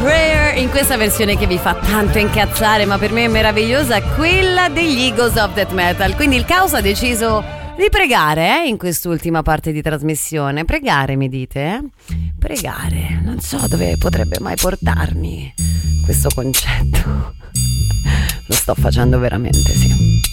Prayer in questa versione che vi fa tanto incazzare, ma per me è meravigliosa, quella degli Eagles of Death Metal. Quindi il Caos ha deciso di pregare in quest'ultima parte di trasmissione. Pregare, mi dite? Pregare, non so dove potrebbe mai portarmi questo concetto. Lo sto facendo veramente, sì.